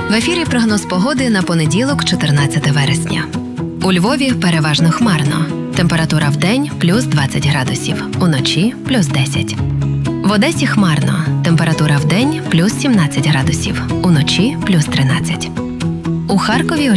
В ефірі прогноз погоди на понеділок, 14 вересня. У Львові переважно хмарно. Температура вдень – плюс 20 градусів, уночі – плюс 10. В Одесі хмарно. Температура вдень – плюс 17 градусів, уночі – плюс 13. У Харкові